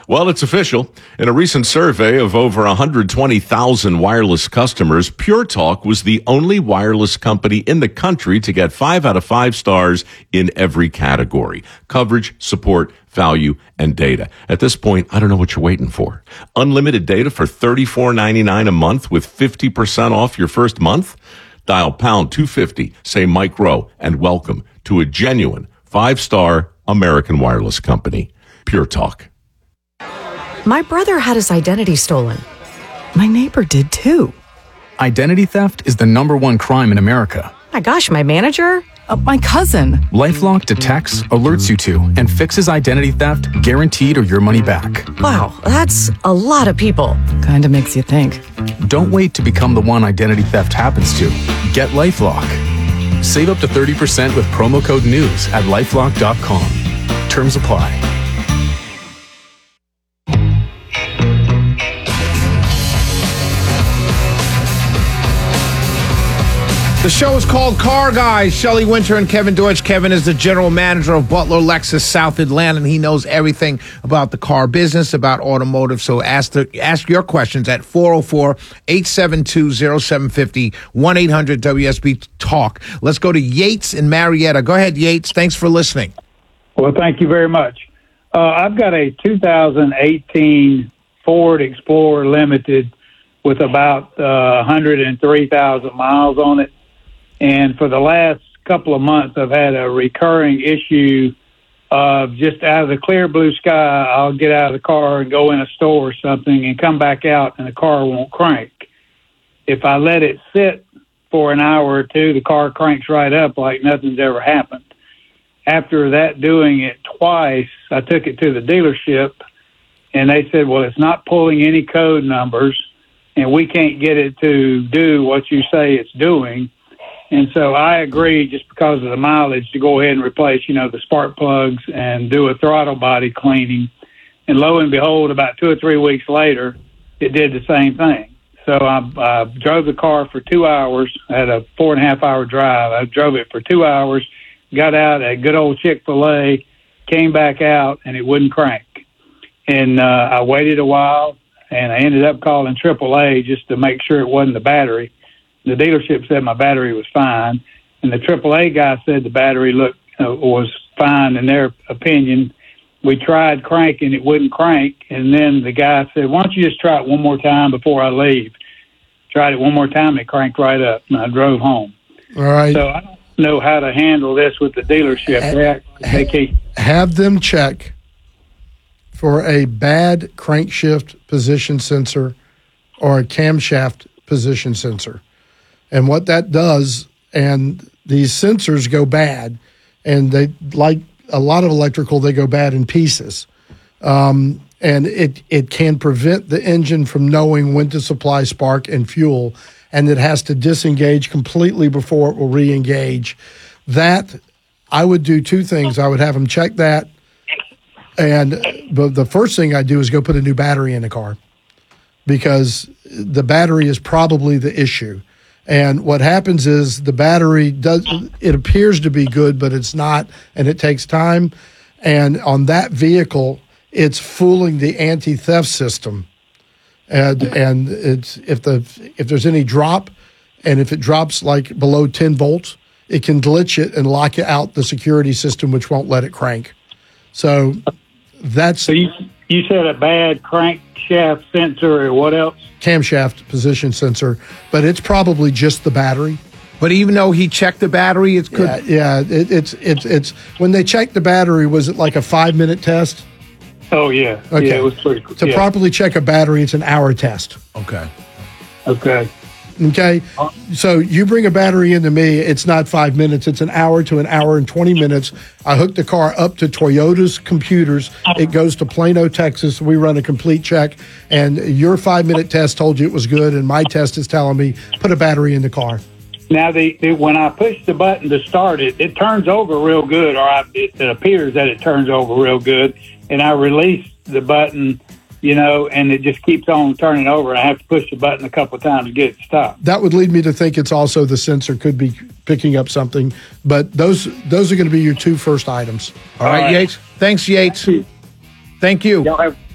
Well, it's official. In a recent survey of over 120,000 wireless customers, Pure Talk was the only wireless company in the country to get 5 out of 5 stars in every category: coverage, support, value, and data. At this point, I don't know what you're waiting for. Unlimited data for $34.99 a month with 50% off your first month? Dial pound 250, say Mike Rowe, and welcome to a genuine 5-star American wireless company. Pure Talk. My brother had his identity stolen. My neighbor did too. Identity theft is the #1 crime in America. My gosh, my manager? My cousin. LifeLock detects, alerts you to, and fixes identity theft guaranteed or your money back. Wow, that's a lot of people. Kinda makes you think. Don't wait to become the one identity theft happens to. Get LifeLock. Save up to 30% with promo code NEWS at LifeLock.com. Terms apply. The show is called Car Guys. Shelley Winter and Kevin Deutsch. Kevin is the general manager of Butler Lexus South Atlanta, and he knows everything about the car business, about automotive. So ask your questions at 404-872-0750, 1-800-WSB-TALK. Let's go to Yates in Marietta. Go ahead, Yates. Thanks for listening. Well, thank you very much. I've got a 2018 Ford Explorer Limited with about 103,000 miles on it. And for the last couple of months, I've had a recurring issue of just out of the clear blue sky, I'll get out of the car and go in a store or something and come back out and the car won't crank. If I let it sit for an hour or two, the car cranks right up like nothing's ever happened. After that, doing it twice, I took it to the dealership and they said, well, it's not pulling any code numbers and we can't get it to do what you say it's doing. And so I agreed, just because of the mileage, to go ahead and replace, the spark plugs and do a throttle body cleaning. And lo and behold, about 2 or 3 weeks later, it did the same thing. So I drove the car for 2 hours. I had a 4.5-hour drive. I drove it for 2 hours, got out at good old Chick-fil-A, came back out, and it wouldn't crank. And I waited a while, and I ended up calling AAA just to make sure it wasn't the battery. The dealership said my battery was fine, and the AAA guy said the battery was fine in their opinion. We tried cranking, it wouldn't crank, and then the guy said, why don't you just try it one more time before I leave? Tried it one more time, it cranked right up, and I drove home. All right. So I don't know how to handle this with the dealership. Have them check for a bad crankshift position sensor or a camshaft position sensor. And what that does, and these sensors go bad, and they, like a lot of electrical, they go bad in pieces. And it can prevent the engine from knowing when to supply spark and fuel, and it has to disengage completely before it will re-engage. That, I would do 2 things. I would have them check that, and the first thing I do is go put a new battery in the car, because the battery is probably the issue. And what happens is the battery it appears to be good, but it's not, and it takes time. And on that vehicle, it's fooling the anti-theft system. And it's if there's any drop, and if it drops like below 10 volts, it can glitch it and lock out the security system, which won't let it crank. So that's. So you said a bad crankshaft sensor, or what else? Camshaft position sensor, but it's probably just the battery. But even though he checked the battery, it's good. Yeah. It's when they checked the battery, was it like a 5-minute test? Oh yeah. Okay. Yeah, it was pretty cool. To properly check a battery, it's an hour test. Okay. So you bring a battery into me, it's not 5 minutes, it's an hour to an hour and 20 minutes. I hook the car up to Toyota's computers. It goes to Plano, Texas. We run a complete check, and your 5-minute test told you it was good, and my test is telling me put a battery in the car. Now, when I push the button to start it, it turns over real good, or it appears that it turns over real good, and I release the button, and it just keeps on turning over, and I have to push the button a couple of times to get it to stop. That would lead me to think it's also the sensor could be picking up something, but those are going to be your 2 first items. All right, Yates. Thanks, Yates. Thank you.